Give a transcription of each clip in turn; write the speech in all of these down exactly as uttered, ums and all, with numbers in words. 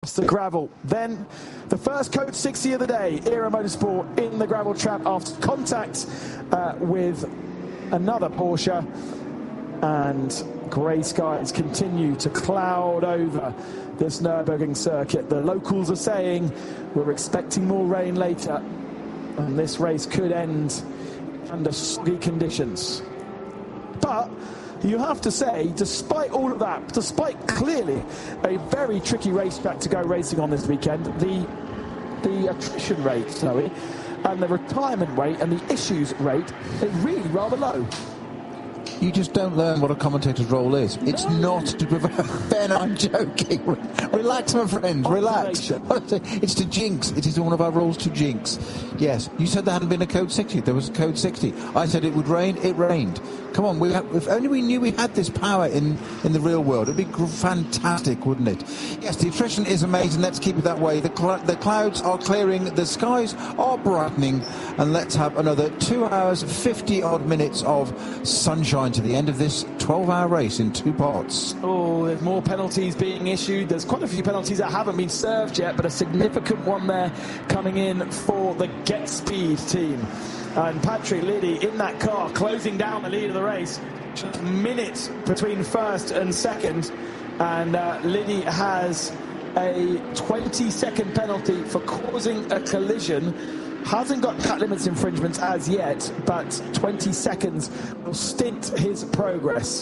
the gravel. Then the first Code sixty of the day, Era Motorsport in the gravel trap after contact uh, with another Porsche, and grey skies continue to cloud over this Nürburgring circuit. The locals are saying we're expecting more rain later, and this race could end under soggy conditions. But you have to say, despite all of that, despite clearly a very tricky racetrack to go racing on this weekend, the the attrition rate, Zoe, and the retirement rate and the issues rate is really rather low. You just don't learn what a commentator's role is. No. It's not to provide... Ben, I'm joking. Relax, my friend. Relax. It's to jinx. It is one of our rules to jinx. Yes, you said there hadn't been a Code sixty. There was a Code sixty. I said it would rain. It rained. Come on, we have, if only we knew we had this power in, in the real world, it'd be fantastic, wouldn't it? Yes, the attrition is amazing. Let's keep it that way. The, cl the clouds are clearing. The skies are brightening. And let's have another two hours, fifty-odd minutes of sunshine to the end of this twelve-hour race in two parts. Oh, there's more penalties being issued. There's quite a few penalties that haven't been served yet, but a significant one there coming in for the Get Speed team. And Patrick Liddy in that car, closing down the lead of the race. Just minutes between first and second. And uh, Liddy has a twenty-second penalty for causing a collision. Hasn't got cut limits infringements as yet, but twenty seconds will stint his progress.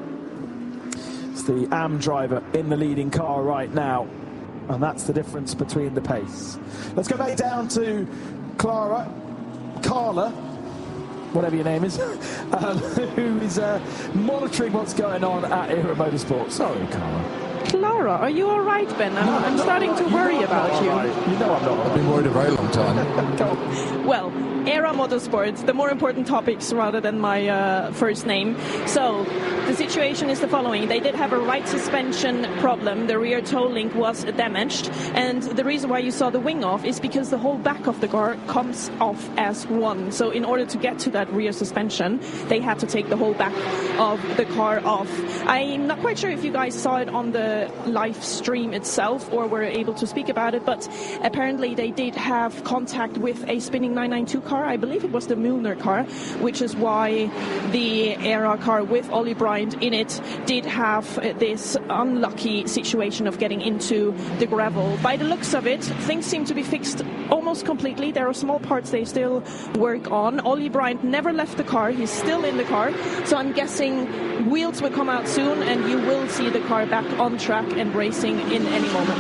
It's the A M driver in the leading car right now, and that's the difference between the pace. Let's go back down to Clara, Carla, whatever your name is, um, who is uh, monitoring what's going on at Era Motorsport. Sorry, Carla. Clara, are you all right, Ben? I'm, no, I'm starting to worry about you. Right. You know I'm not. I've been worried a very long time. Well, Era Motorsport, the more important topics rather than my uh, first name. So, the situation is the following. They did have a right suspension problem. The rear toe link was damaged. And the reason why you saw the wing off is because the whole back of the car comes off as one. So, in order to get to that rear suspension, they had to take the whole back of the car off. I'm not quite sure if you guys saw it on the live stream itself or were able to speak about it, but apparently they did have contact with a spinning nine ninety-two car. I believe it was the Milner car, which is why the Era car with Ollie Bryant in it did have this unlucky situation of getting into the gravel. By the looks of it, things seem to be fixed almost completely. There are small parts they still work on. Ollie Bryant never left the car. He's still in the car. So I'm guessing wheels will come out soon and you will see the car back on track and racing in any moment.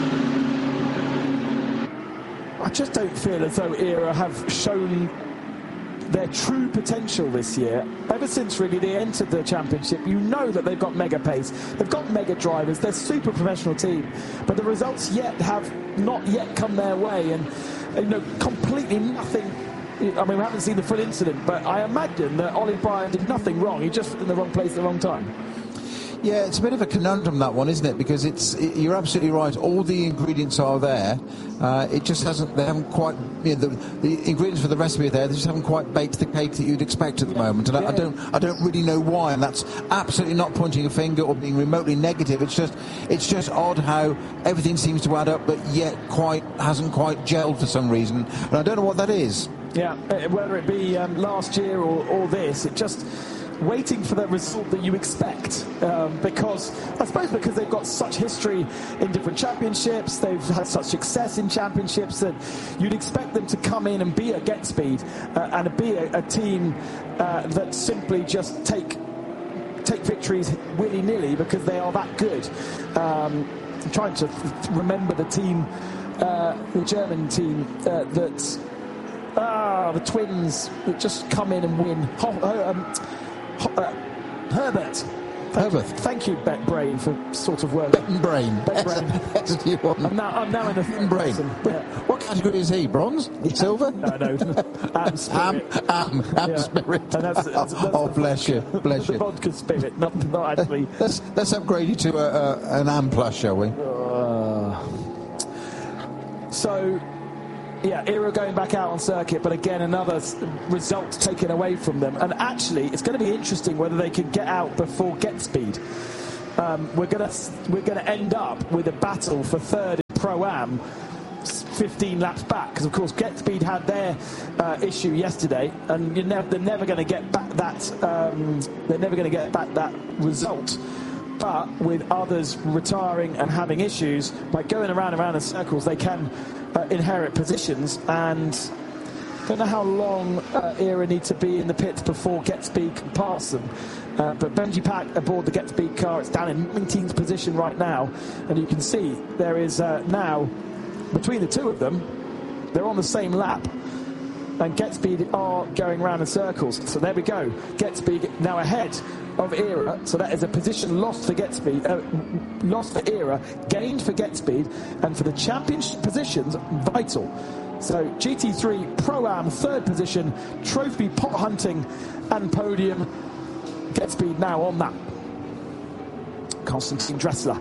I just don't feel as though Era have shown their true potential this year. Ever since really they entered the championship, you know that they've got mega pace, they've got mega drivers, they're a super professional team, but the results yet have not yet come their way, and you know, completely nothing. I mean, we haven't seen the full incident, but I imagine that Ollie Bryant did nothing wrong. He just was in the wrong place at the wrong time. Yeah, it's a bit of a conundrum, that one, isn't it? Because it's it, you're absolutely right. All the ingredients are there. Uh, it just hasn't. They haven't quite. You know, the, the ingredients for the recipe are there. They just haven't quite baked the cake that you'd expect at the moment. And I, I don't. I don't really know why. And that's absolutely not pointing a finger or being remotely negative. It's just. It's just odd how everything seems to add up, but yet quite hasn't quite gelled for some reason. And I don't know what that is. Yeah, whether it be um, last year or, or this, it just. Waiting for the result that you expect, um, because I suppose because they've got such history in different championships, they've had such success in championships that you'd expect them to come in and be a Get Speed uh, and be a, a team uh, that simply just take take victories willy-nilly because they are that good. Um, I'm trying to remember the team, uh, the German team uh, that ah the twins that just come in and win. Oh, um, Uh, Herbert. Herbert. Thank you, Bet Brain, for sort of work. Bet Brain. Bet Brain. That's you want. I'm now, I'm now in the Bet Brain. Yeah. What category is he? Bronze? Yeah. Silver? No, no. Am Spirit. Am, am, am yeah. Spirit. And that's, that's, that's oh, bless you, bless the you. The vodka Spirit, not, not actually. Let's, let's upgrade you to a, a, an Am Plus, shall we? Uh, so... Yeah, Era going back out on circuit, but again, another result taken away from them. And actually, it's going to be interesting whether they can get out before Get Speed. Um, we're going to we're going to end up with a battle for third. Pro-Am fifteen laps back, because of course GetSpeed had their uh, issue yesterday, and you're never, they're never going to get back that um, they're never going to get back that result. But with others retiring and having issues, by going around and around in circles, they can uh, inherit positions. And I don't know how long uh, Era need to be in the pits before GetSpeed can pass them. Uh, but Benji Pack aboard the GetSpeed car, it's down in nineteenth position right now, and you can see there is uh, now, between the two of them, they're on the same lap, and GetSpeed are going round in circles. So there we go. GetSpeed now ahead of Era. So that is a position lost for GetSpeed, uh, lost for Era, gained for GetSpeed, and for the championship positions, vital. So G T three Pro-Am third position, trophy, pot hunting, and podium. GetSpeed now on that. Konstantin Dressler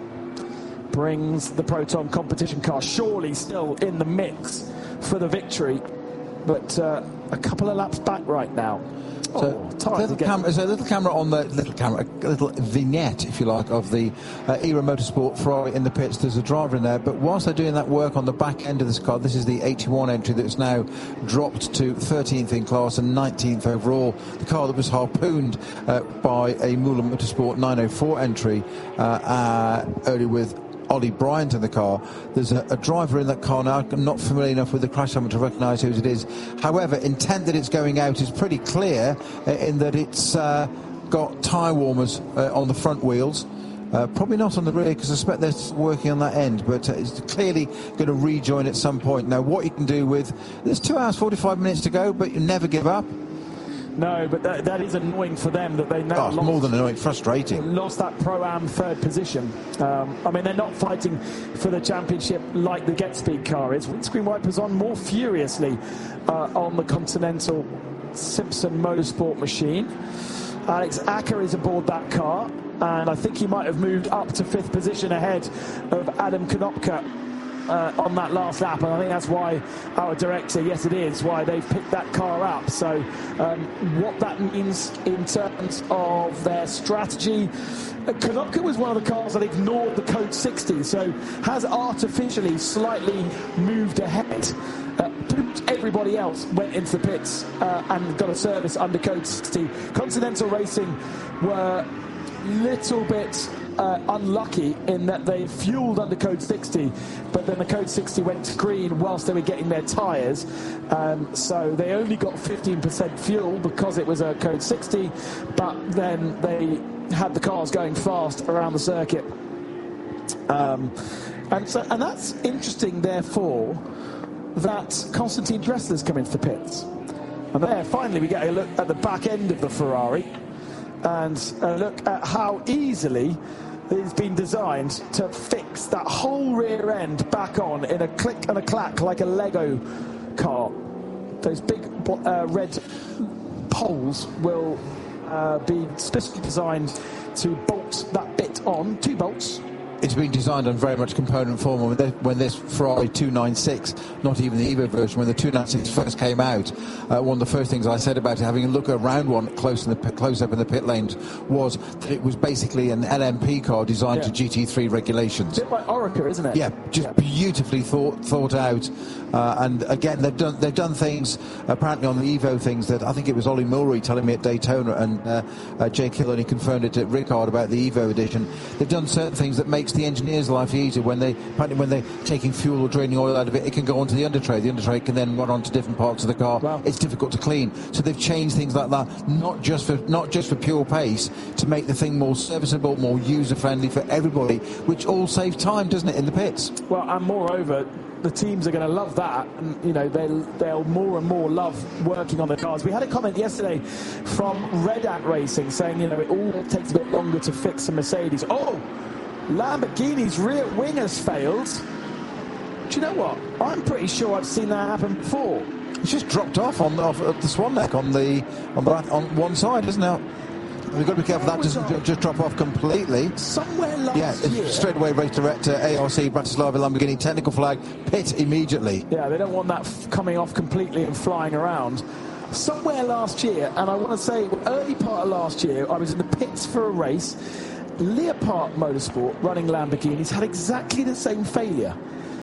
brings the Proton competition car, surely still in the mix for the victory, but uh, a couple of laps back right now. So, Oh, little camera, there's a little camera on the little camera, a little vignette, if you like, of the uh, Era Motorsport Ferrari in the pits. There's a driver in there, but whilst they're doing that work on the back end of this car, this is the eighty-one entry that's now dropped to thirteenth in class and nineteenth overall. The car that was harpooned uh, by a Müller Motorsport nine oh four entry uh, uh, earlier with Ollie Bryant in the car. There's a, a driver in that car now. I'm not familiar enough with the crash helmet to recognise who it is. However, intent that it's going out is pretty clear uh, in that it's uh, got tyre warmers uh, on the front wheels. Uh, probably not on the rear, because I suspect they're working on that end, but uh, it's clearly going to rejoin at some point. Now, what you can do with... There's two hours, forty-five minutes to go, but you never give up. No, but that, that is annoying for them that they now oh, lost, more than annoying, frustrating. Lost that Pro-Am third position. Um, I mean, they're not fighting for the championship like the GetSpeed car is. Windscreen wipers on more furiously uh, on the Continental Simpson Motorsport machine. Alex Acker is aboard that car, and I think he might have moved up to fifth position ahead of Adam Konopka Uh, on that last lap, and I think that's why our director, yes it is, why they've picked that car up. So um, what that means in terms of their strategy, uh, Konopka was one of the cars that ignored the code sixty, so has artificially slightly moved ahead. Uh, everybody else went into the pits uh, and got a service under code sixty. Continental Racing were little bit uh, unlucky in that they fueled under code sixty, but then the code sixty went to green whilst they were getting their tyres, um, so they only got fifteen percent fuel because it was a code sixty, but then they had the cars going fast around the circuit, um, and so and that's interesting therefore that Konstantin Dressler's come into the pits, and there finally we get a look at the back end of the Ferrari and a look at how easily it's been designed to fix that whole rear end back on in a click and a clack like a Lego car. Those big uh, red poles will uh, be specifically designed to bolt that bit on, two bolts. It's been designed on very much component form. When, they, when this Ferrari two ninety-six, not even the Evo version, when the two ninety-six first came out, uh, one of the first things I said about it, having a look around one close, in the, close up in the pit lanes, was that it was basically an L M P car designed yeah. to G T three regulations. A bit like Orica, isn't it? Yeah, just yeah. beautifully thought thought out. Uh, and again, they've done they've done things apparently on the Evo things that I think it was Ollie Mulry telling me at Daytona, and uh, uh, Jay Killoney confirmed it at Ricard about the Evo edition. They've done certain things that makes the engineer's life easier. When they apparently when they're taking fuel or draining oil out of it, it can go onto the undertray. The undertray can then run onto different parts of the car. Wow. It's difficult to clean, so they've changed things like that, not just for not just for pure pace, to make the thing more serviceable, more user friendly for everybody, which all saves time, doesn't it, in the pits? Well, and moreover, the teams are going to love that, and you know they'll they'll more and more love working on the cars. We had a comment yesterday from Red Ant Racing saying, you know, it all takes a bit longer to fix a Mercedes. Oh, Lamborghini's rear wing has failed. Do you know what? I'm pretty sure I've seen that happen before. It's just dropped off on off the swan neck on the on, on one side, isn't it? We've got to be careful that doesn't on? just drop off completely. Somewhere last yeah, year. Straight away, race director, A R C, Bratislava Lamborghini, technical flag, pit immediately. Yeah, they don't want that f- coming off completely and flying around. Somewhere last year, and I want to say early part of last year, I was in the pits for a race. Leopard Motorsport, running Lamborghinis, had exactly the same failure.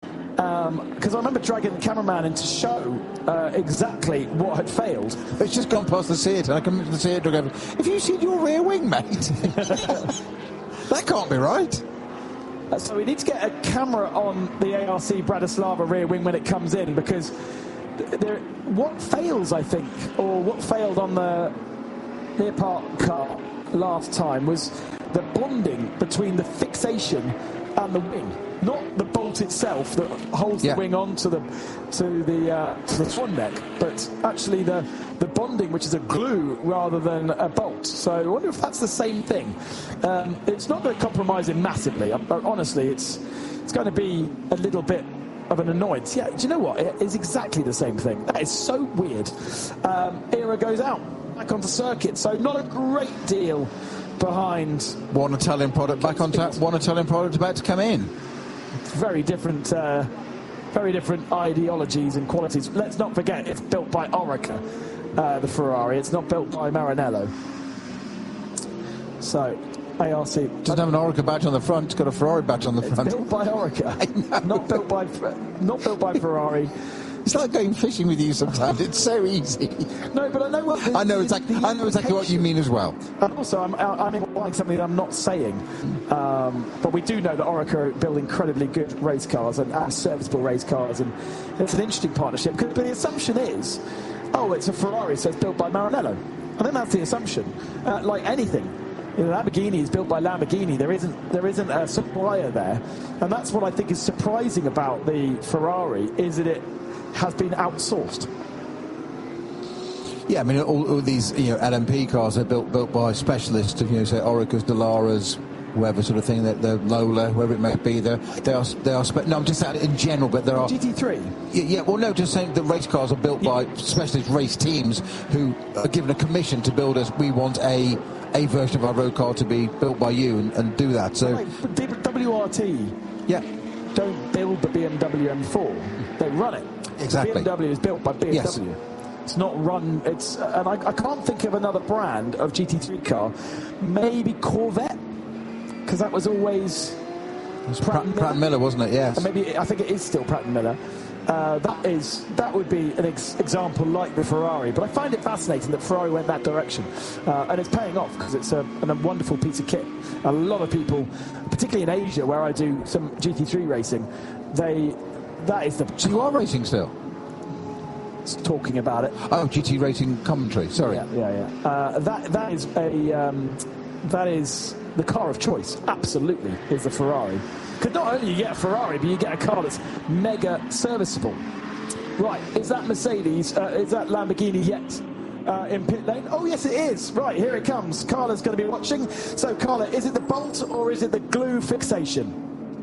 because um, I remember dragging the cameraman in to show uh, exactly what had failed. It's just gone past the theatre, and I come to the theatre and go, have you seen your rear wing, mate? That can't be right. Uh, so we need to get a camera on the A R C Bratislava rear wing when it comes in, because th- there, what fails, I think, or what failed on the near part car last time was the bonding between the fixation and the wing, not the bolt itself that holds yeah. the wing onto the to the uh, to the swan neck, but actually the the bonding, which is a glue rather than a bolt. So I wonder if that's the same thing. Um, it's not going to compromise it massively. I, I, honestly, it's it's going to be a little bit of an annoyance. Yeah, do you know what? It is exactly the same thing. That is so weird. Um, Era goes out back onto circuit, so not a great deal behind. One Italian product back on tap, one Italian product about to come in. Very different, uh, very different ideologies and qualities. Let's not forget, it's built by Oreca, uh, the Ferrari. It's not built by Maranello. So, A R C doesn't have an Oreca badge on the front. It's got a Ferrari badge on the it's front. Built by Oreca, not built by, not built by Ferrari. It's like going fishing with you sometimes. It's so easy. No, but I know what. The, I know exactly. I know exactly what you mean as well. And also, I'm, I'm implying something that I'm not saying. Um, but we do know that Oreca build incredibly good race cars and, and serviceable race cars, and it's an interesting partnership. But the assumption is, oh, it's a Ferrari, so it's built by Maranello. I think that's the assumption. Uh, like anything. You know, Lamborghini is built by Lamborghini. There isn't there isn't a supplier there, and that's what I think is surprising about the Ferrari, is that it has been outsourced. Yeah, I mean, all, all these you know L M P cars are built built by specialists of you know say Oreca's, Dallara's, whoever sort of thing, that the Lola, whoever it may be. They they are they are. Spe- no, I'm just saying in general, but there are G T three. Yeah, yeah, well, no, just saying that race cars are built yeah. by specialist race teams who are given a commission to build us. We want a a version of our road car to be built by you and, and do that. So right, W R T. Yeah. Don't build the B M W M four. They run it. Exactly. B M W is built by B M W. Yes. It's not run. It's uh, and I, I can't think of another brand of G T three car. Maybe Corvette, because that was always Pratt, Pratt, and Pratt and Miller, wasn't it? Yes. And maybe I think it is still Pratt and Miller. Uh, that is that would be an ex- example like the Ferrari. But I find it fascinating that Ferrari went that direction, uh, and it's paying off because it's a, a wonderful piece of kit. A lot of people, particularly in Asia, where I do some G T three racing, they that is the. So you are racing still? Talking about it. Oh, G T racing commentary. Sorry. Yeah, yeah, yeah. Uh, that that is a um, that is the car of choice. Absolutely, is the Ferrari. Because not only you get a Ferrari, but you get a car that's mega serviceable. Right? Is that Mercedes? Uh, is that Lamborghini yet? Uh, in pit lane? Oh yes, it is. Right, here it comes. Carla's going to be watching. So, Carla, is it the bolt or is it the glue fixation?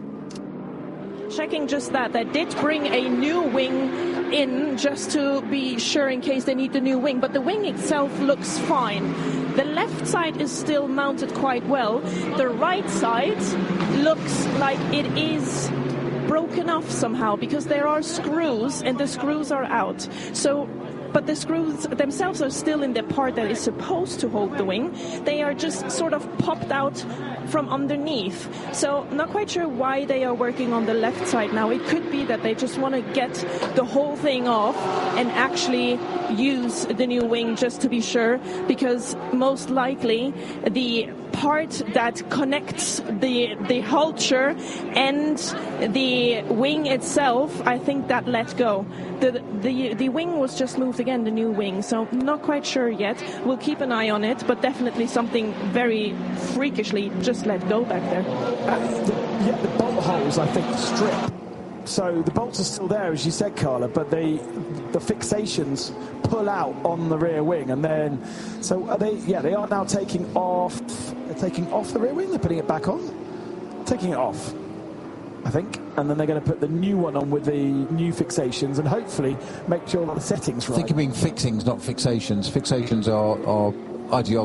Checking just that. They did bring a new wing in just to be sure in case they need the new wing, but the wing itself looks fine. The left side is still mounted quite well. The right side looks like it is broken off somehow because there are screws and the screws are out. So, but the screws themselves are still in the part that is supposed to hold the wing. They are just sort of popped out from underneath. So not quite sure why they are working on the left side now. It could be that they just want to get the whole thing off and actually use the new wing just to be sure, because most likely the part that connects the the halter and the wing itself, I think that let go. The, the the wing was just moved again, the new wing, so not quite sure yet. We'll keep an eye on it, but definitely something very freakishly just let go back there. Uh, the, yeah, the bolt holes, I think, strip. So the bolts are still there, as you said, Carla, but the the fixations pull out on the rear wing, and then so are they? Yeah, they are now taking off. They're taking off the rear wing. They're putting it back on, taking it off, I think, and then they're going to put the new one on with the new fixations, and hopefully make sure that the settings right. I think you mean fixings, not fixations. Fixations are, are ideology.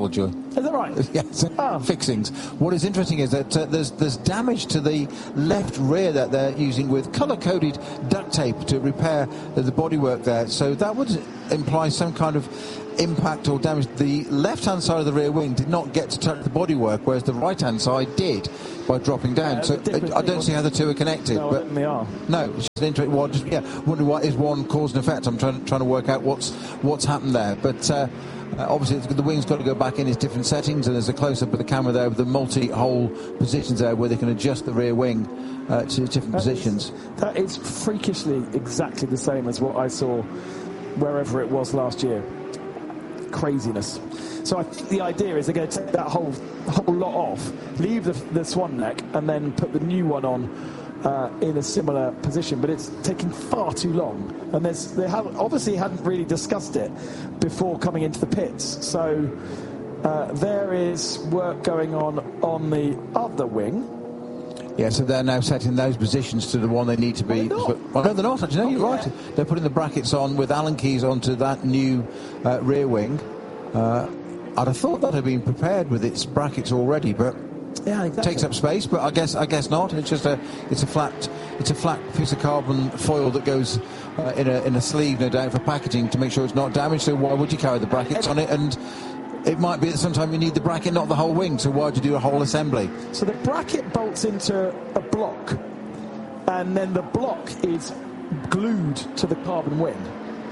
Is that right? Yes, Oh. fixings. What is interesting is that uh, there's there's damage to the left rear that they're using with colour-coded duct tape to repair the, the bodywork there. So that would imply some kind of impact or damage. The left-hand side of the rear wing did not get to touch the bodywork, whereas the right-hand side did by dropping down. Yeah, so I, I don't see how the two are connected. No, but they are. No, it's just interesting. Well, just, yeah, wonder what is one cause and effect. I'm trying trying to work out what's what's happened there, but. Uh, Uh, obviously, it's, the wing's got to go back in its different settings, and there's a close-up of the camera there with the multi-hole positions there where they can adjust the rear wing uh, to different that positions. Is, that is freakishly exactly the same as what I saw wherever it was last year. Craziness. So I think the idea is they're going to take that whole whole lot off, leave the, the swan neck, and then put the new one on uh, in a similar position. But it's taking far too long, and there's, they have, obviously hadn't really discussed it before coming into the pits. So uh, there is work going on on the other wing. Yeah, so they're now setting those positions to the one they need to be. Well, they're not. Well, no, they're not. Actually, no, Oh, you're yeah. right. They're putting the brackets on with Allen keys onto that new uh, rear wing. Uh, I'd have thought that had been prepared with its brackets already, but Yeah, exactly. takes up space. But I guess I guess not. It's just a it's a flat it's a flat piece of carbon foil that goes uh, in a in a sleeve, no doubt, for packaging to make sure it's not damaged. So why would you carry the brackets on it? And it might be that sometimes you need the bracket, not the whole wing. So why'd you do a whole assembly? So the bracket bolts into a block, and then the block is glued to the carbon wing.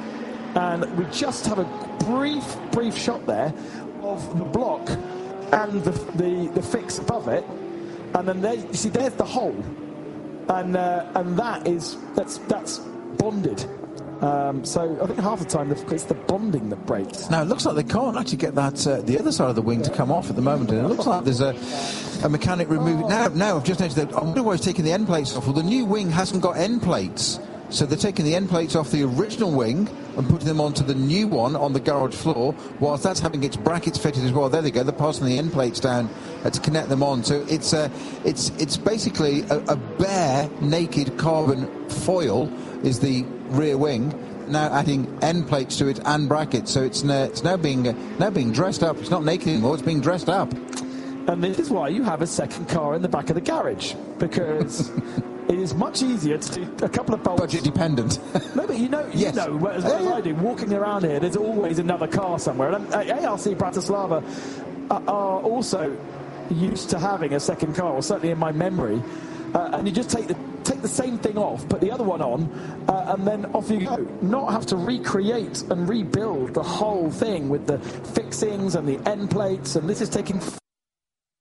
And we just have a brief, brief shot there of the block and the the, the fix above it, and then there, you see, there's the hole, and uh, and that is that's that's bonded. Um, so I think half the time it's the bonding that breaks. Now it looks like they can't actually get that uh, the other side of the wing to come off at the moment, and it looks like there's a, a mechanic removing. Now, now I've just noticed that I wonder why he's taking the end plates off. Well, the new wing hasn't got end plates, so they're taking the end plates off the original wing and putting them onto the new one on the garage floor, whilst that's having its brackets fitted as well. There they go. They're passing the end plates down uh, to connect them on. So it's uh, it's it's basically a, a bare, naked carbon foil is the rear wing. Now adding end plates to it and brackets, so it's now, it's now being uh, now being dressed up. It's not naked anymore. It's being dressed up. And this is why you have a second car in the back of the garage, because it is much easier to do a couple of bolts. Budget dependent. No, but you know, you Yes. know as well as Yeah. I do, walking around here, there's always another car somewhere. And uh, A R C Bratislava uh, are also used to having a second car, or certainly in my memory. Uh, and you just take the take the same thing off, put the other one on, uh, and then off you go. Not have to recreate and rebuild the whole thing with the fixings and the end plates. And this is taking